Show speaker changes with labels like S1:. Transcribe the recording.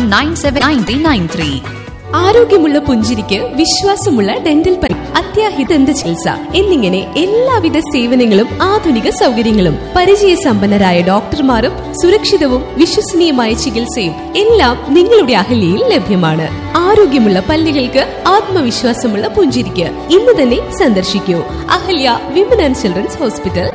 S1: 054-879393.
S2: ആരോഗ്യമുള്ള പുഞ്ചിരിക്ക് വിശ്വാസമുള്ള ഡെന്റൽ അത്യാഹിത ദന്ത ചികിത്സ എന്നിങ്ങനെ എല്ലാവിധ സേവനങ്ങളും ആധുനിക സൗകര്യങ്ങളും പരിചയസമ്പന്നരായ ഡോക്ടർമാരും സുരക്ഷിതവും വിശ്വസനീയമായ ചികിത്സയും എല്ലാം നിങ്ങളുടെ അഹല്യയിൽ ലഭ്യമാണ്. ആരോഗ്യമുള്ള പല്ലുകൾക്ക് ആത്മവിശ്വാസമുള്ള പുഞ്ചിരിക്ക് ഇന്ന് തന്നെ സന്ദർശിക്കൂ Ahalya women and children's hospital,